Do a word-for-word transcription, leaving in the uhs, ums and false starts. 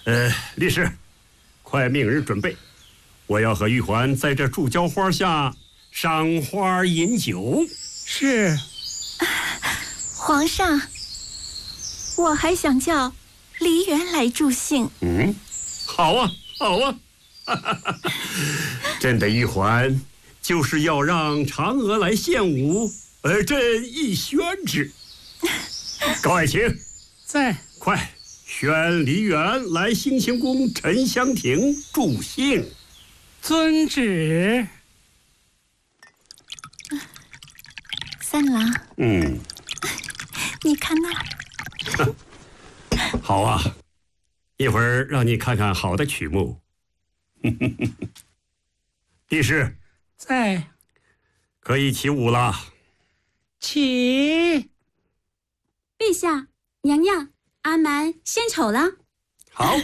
呃，律师，快命人准备，我要和玉环在这祝胶花下赏花饮酒。 是。 皇上，我还想叫梨园来助兴。 嗯，好啊，好啊。朕的玉环就是要让嫦娥来献舞，而朕亦宣之。高爱卿， 在。 快选梨园来兴庆宫沉香亭助兴。 遵旨。 三郎， 嗯， 你看那儿。 好啊，一会儿让你看看好的曲目。帝师， 在。 可以起舞了。 起。 陛下，娘娘，阿蛮献丑了。 好。